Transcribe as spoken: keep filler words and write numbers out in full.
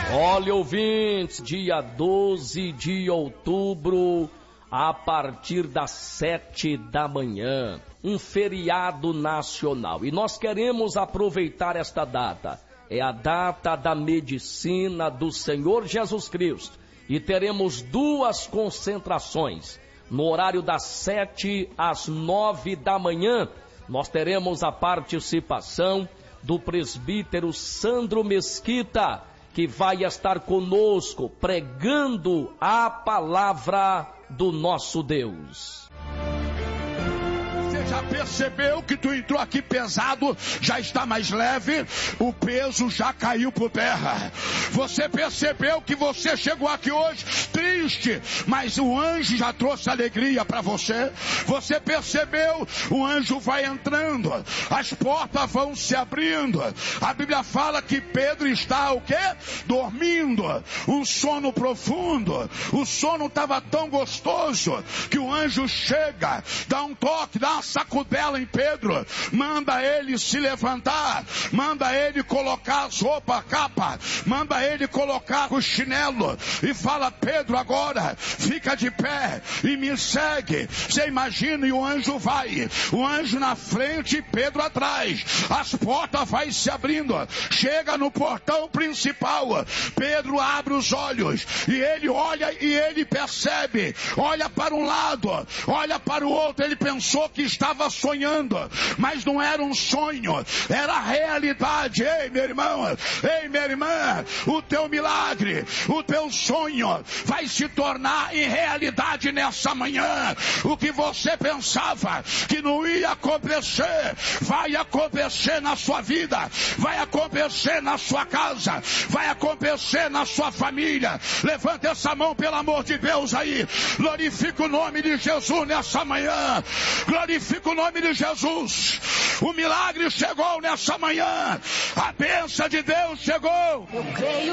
Olha, ouvintes, dia doze de outubro, a partir das sete da manhã, um feriado nacional. E nós queremos aproveitar esta data. É a data da medicina do Senhor Jesus Cristo. E teremos duas concentrações. No horário das sete às nove da manhã, nós teremos a participação do presbítero Sandro Mesquita, que vai estar conosco pregando a palavra do nosso Deus. Você já percebeu que tu entrou aqui pesado, já está mais leve, o peso já caiu por terra. Você percebeu que você chegou aqui hoje triste, mas o anjo já trouxe alegria para você. Você percebeu, o anjo vai entrando, as portas vão se abrindo. A Bíblia fala que Pedro está o quê? Dormindo, um sono profundo. O sono estava tão gostoso que o anjo chega, dá um toque, dá uma sacudela em Pedro, manda ele se levantar, manda ele colocar as roupas, a capa, manda ele colocar o chinelo e fala: Pedro, agora fica de pé e me segue. Você imagina, e o anjo vai, o anjo na frente e Pedro atrás, as portas vai se abrindo, chega no portão principal, Pedro abre os olhos e ele olha e ele percebe, olha para um lado, olha para o outro, ele pensou que estava sonhando, mas não era um sonho, era a realidade. Ei, meu irmão, ei, minha irmã, o teu milagre, o teu sonho vai se tornar em realidade nessa manhã. O que você pensava que não ia acontecer, vai acontecer na sua vida, vai acontecer na sua casa, vai acontecer na sua família. Levanta essa mão, pelo amor de Deus aí, glorifica o nome de Jesus nessa manhã, glorifica o nome de Jesus. O milagre chegou nessa manhã, a bênção de Deus chegou. Eu creio.